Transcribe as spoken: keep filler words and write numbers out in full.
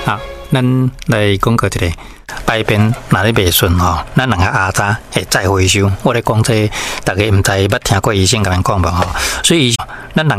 好，咱来讲个一个摆边哪里袂顺吼，咱两个阿早会再回收。我咧讲这，大家毋知捌听过医生甲咱讲无吼，所以咱人。